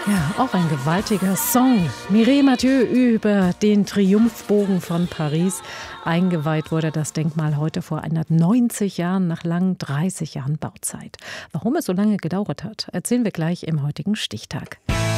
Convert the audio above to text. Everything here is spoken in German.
Ja, auch ein gewaltiger Song. Mireille Mathieu über den Triumphbogen von Paris. Eingeweiht wurde das Denkmal heute vor 190 Jahren nach langen 30 Jahren Bauzeit. Warum es so lange gedauert hat, erzählen wir gleich im heutigen Stichtag.